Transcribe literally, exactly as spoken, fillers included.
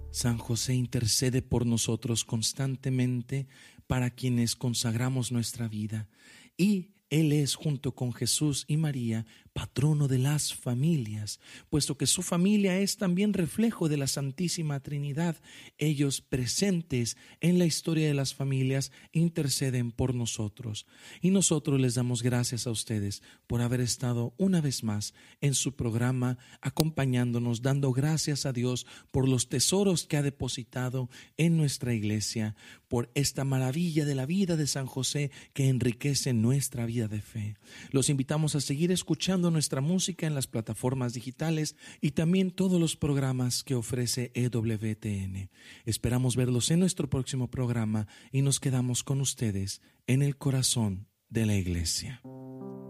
San José intercede por nosotros constantemente para quienes consagramos nuestra vida, y Él es, junto con Jesús y María, patrono de las familias, puesto que su familia es también reflejo de la Santísima Trinidad. Ellos, presentes en la historia de las familias, interceden por nosotros. Y nosotros les damos gracias a ustedes por haber estado una vez más en su programa, acompañándonos, dando gracias a Dios por los tesoros que ha depositado en nuestra iglesia, por esta maravilla de la vida de San José que enriquece nuestra vida de fe. Los invitamos a seguir escuchando nuestra música en las plataformas digitales y también todos los programas que ofrece E W T N. Esperamos verlos en nuestro próximo programa y nos quedamos con ustedes en el corazón de la iglesia.